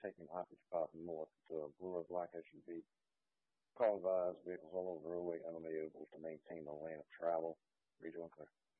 taking occupied north to a blue-or-black SUV. Call advised vehicles all over the roadway unable to maintain the lane of travel. Read you unclear.